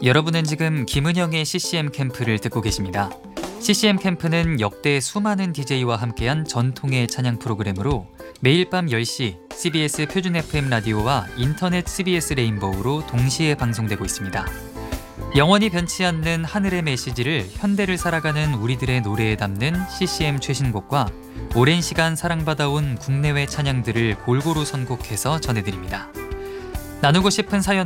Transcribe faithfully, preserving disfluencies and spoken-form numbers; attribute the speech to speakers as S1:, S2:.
S1: 여러분은 지금 김은영의 씨씨엠 캠프를 듣고 계십니다. 씨씨엠 캠프는 역대 수많은 디제이와 함께한 전통의 찬양 프로그램으로 매일 밤 열 시 씨비에스 표준 에프엠 라디오와 인터넷 씨비에스 레인보우로 동시에 방송되고 있습니다. 영원히 변치 않는 하늘의 메시지를 현대를 살아가는 우리들의 노래에 담는 씨씨엠 최신곡과 오랜 시간 사랑받아온 국내외 찬양들을 골고루 선곡해서 전해드립니다. 나누고 싶은 사연